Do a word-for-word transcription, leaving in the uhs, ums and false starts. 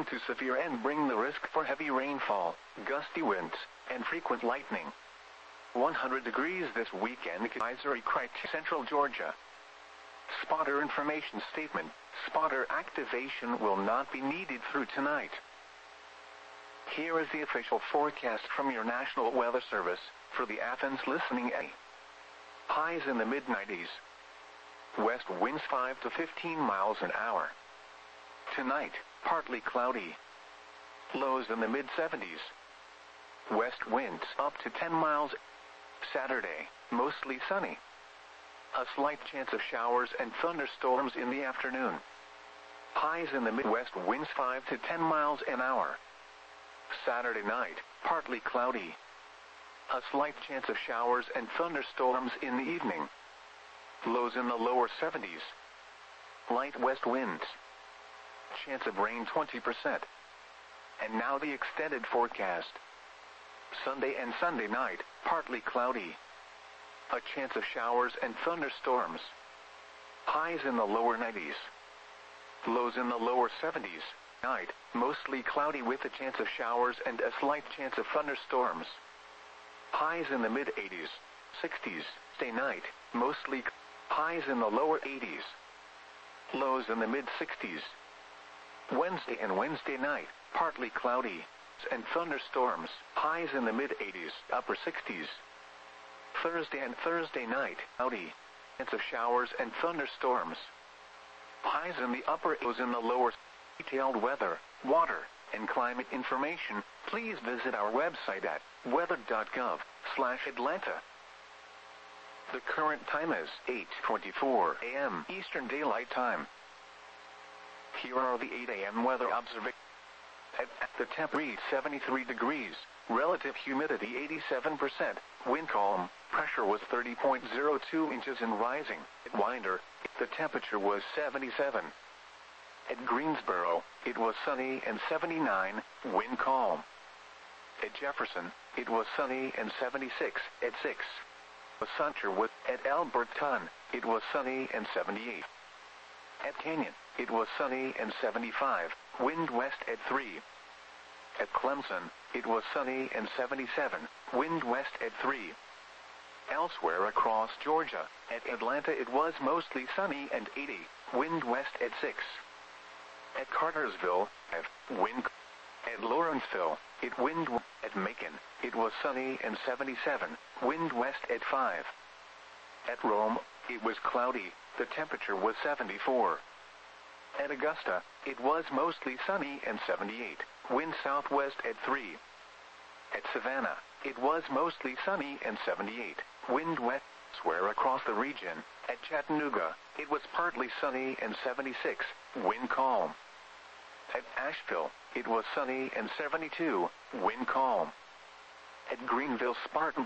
to severe and bring the risk for heavy rainfall, gusty winds, and frequent lightning. one hundred degrees this weekend. Advisory criteria. Central Georgia. Spotter information statement. Spotter activation will not be needed through tonight. Here is the official forecast from your National Weather Service for the Athens listening area. Highs in the mid nineties. West winds five to fifteen miles an hour. Tonight, partly cloudy. Lows in the mid seventies. West winds up to ten miles. Saturday, mostly sunny. A slight chance of showers and thunderstorms in the afternoon. Highs in the Midwest, winds five to ten miles an hour. Saturday night, partly cloudy. A slight chance of showers and thunderstorms in the evening. Lows in the lower seventies. Light west winds. Chance of rain twenty percent. And now the extended forecast. Sunday and Sunday night, partly cloudy. A chance of showers and thunderstorms. Highs in the lower nineties. Lows in the lower seventies. Night, mostly cloudy with a chance of showers and a slight chance of thunderstorms. Highs in the mid eighties, sixties. Day night, mostly highs in the lower eighties. Lows in the mid sixties. Wednesday and Wednesday night, partly cloudy and thunderstorms. Highs in the mid eighties, upper sixties. Thursday and Thursday night, cloudy. Chance of showers and thunderstorms. Highs in the upper, lows in the lower. Detailed weather, water, and climate information, please visit our website at weather dot gov slash Atlanta. The current time is eight twenty-four a m Eastern Daylight Time. Here are the eight a m weather observations. At, at the temp read seventy-three degrees, relative humidity eighty-seven percent, wind calm, pressure was thirty point zero two inches and rising. At Winder, the temperature was seventy-seven. At Greensboro, it was sunny and seventy-nine, wind calm. At Jefferson, it was sunny and seventy-six. At six. Sumter was at Alberton, it was sunny and seventy-eight. At Canyon, it was sunny and seventy-five, wind west at three. At Clemson, it was sunny and seventy-seven, wind west at three. Elsewhere across Georgia, at Atlanta it was mostly sunny and eighty, wind west at six. At Cartersville, at wind. At Lawrenceville, it wind. At Macon, it was sunny and seventy-seven, wind west at five. At Rome, it was cloudy, the temperature was seventy-four. At Augusta, it was mostly sunny and seventy-eight, wind southwest at three. At Savannah, it was mostly sunny and seventy-eight, wind west. Elsewhere across the region, at Chattanooga, it was partly sunny and seventy-six, wind calm. At Asheville, it was sunny and seventy-two, wind calm. At Greenville, Spartanburg,